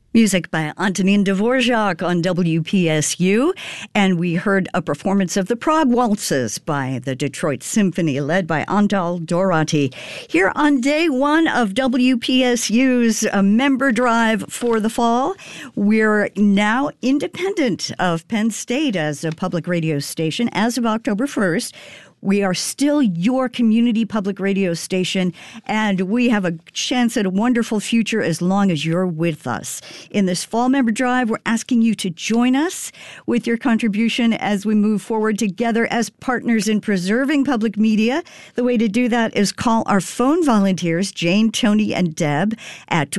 Music by Antonin Dvorak on WPSU, and we heard a performance of the Prague Waltzes by the Detroit Symphony, led by Antal Dorati. Here on day one of WPSU's member drive for the fall, we're now independent of Penn State as a public radio station as of October 1st. We are still your community public radio station, and we have a chance at a wonderful future as long as you're with us. In this fall member drive, we're asking you to join us with your contribution as we move forward together as partners in preserving public media. The way to do that is call our phone volunteers, Jane, Tony, and Deb, at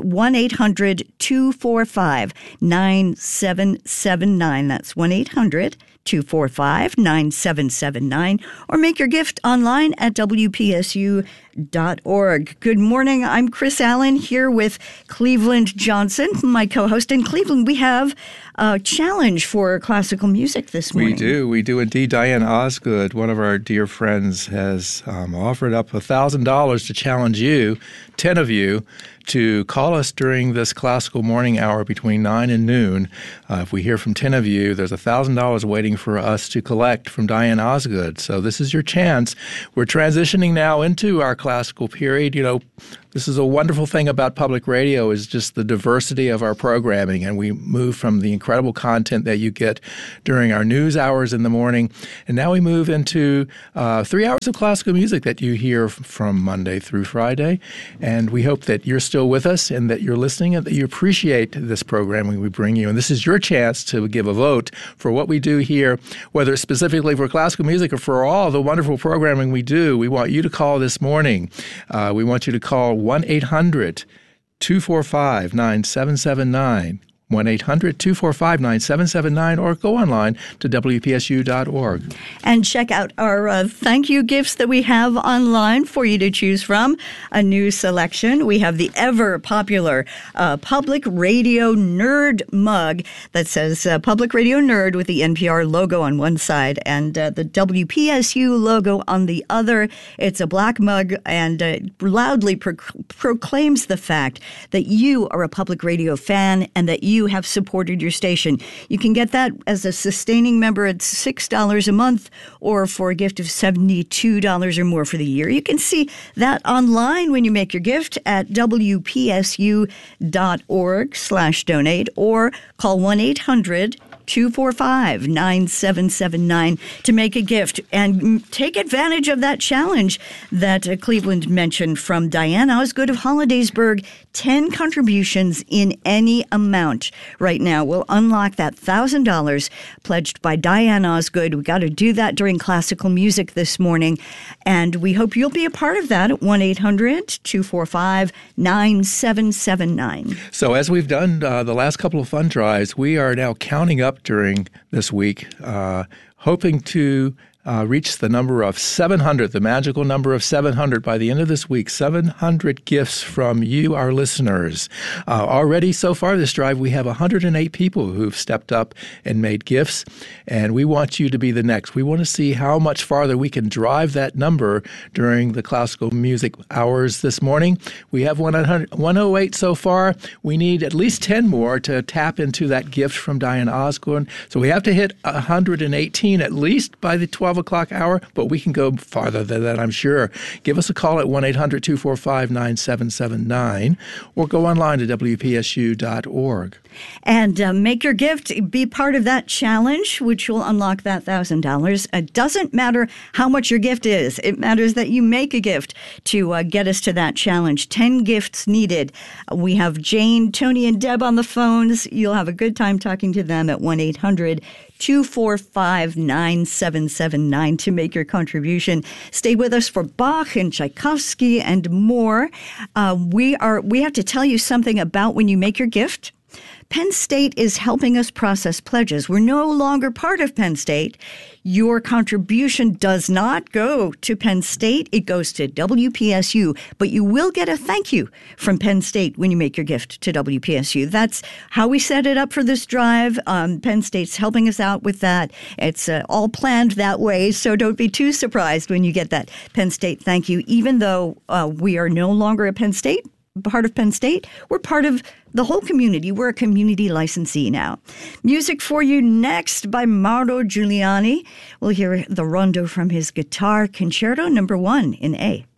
1-800-245-9779. That's 1-800-245-9779, or make your gift online at WPSU.org. Good morning. I'm Chris Allen here with Cleveland Johnson, my co-host. In Cleveland, we have a challenge for classical music this morning. We do indeed. Diane Osgood, one of our dear friends, has offered up $1,000 to challenge you, 10 of you, to call us during this classical morning hour between 9 and noon. If we hear from 10 of you, there's $1,000 waiting for us to collect from Diane Osgood. So this is your chance. We're transitioning now into our classical period. You know, this is a wonderful thing about public radio is just the diversity of our programming, and we move from the incredible content that you get during our news hours in the morning, and now we move into 3 hours of classical music that you hear from Monday through Friday, and we hope that you're still with us and that you're listening and that you appreciate this programming we bring you, and this is your chance to give a vote for what we do here, whether it's specifically for classical music or for all the wonderful programming we do. We want you to call this morning. We want you to call 1-800-245-9779, 1-800-245-9779, or go online to WPSU.org. And check out our thank you gifts that we have online for you to choose from. A new selection. We have the ever-popular Public Radio Nerd mug that says Public Radio Nerd with the NPR logo on one side and the WPSU logo on the other. It's a black mug and loudly proclaims the fact that you are a public radio fan and that you have supported your station. You can get that as a sustaining member at $6 a month or for a gift of $72 or more for the year. You can see that online when you make your gift at WPSU.org/donate or call 1-800-245-9779 to make a gift and take advantage of that challenge that Cleveland mentioned from Diane Osgood of Hollidaysburg. 10 contributions in any amount right now will unlock that $1,000 pledged by Diane Osgood. We got to do that during classical music this morning, and we hope you'll be a part of that at 1-800-245-9779. So as we've done the last couple of fund drives, we are now counting up during this week, hoping to reach the number of 700, the magical number of 700 by the end of this week. 700 gifts from you, our listeners. Already so far this drive, we have 108 people who've stepped up and made gifts, and we want you to be the next. We want to see how much farther we can drive that number during the classical music hours this morning. We have 108 so far. We need at least 10 more to tap into that gift from Diane Osgood. So we have to hit 118 at least by the 12 o'clock hour, but we can go farther than that, I'm sure. Give us a call at 1-800-245-9779 or go online to WPSU.org. And make your gift, be part of that challenge, which will unlock that $1,000. It doesn't matter how much your gift is. It matters that you make a gift to get us to that challenge. 10 gifts needed. We have Jane, Tony, and Deb on the phones. You'll have a good time talking to them at 1-800-245-9779 to make your contribution. Stay with us for Bach and Tchaikovsky and more. We have to tell you something about when you make your gift. Penn State is helping us process pledges. We're no longer part of Penn State. Your contribution does not go to Penn State. It goes to WPSU, but you will get a thank you from Penn State when you make your gift to WPSU. That's how we set it up for this drive. Penn State's helping us out with that. It's all planned that way, so don't be too surprised when you get that Penn State thank you. Even though we are no longer at Penn State, part of Penn State. We're part of the whole community. We're a community licensee now. Music for you next by Mauro Giuliani. We'll hear the rondo from his guitar concerto number 1 in A.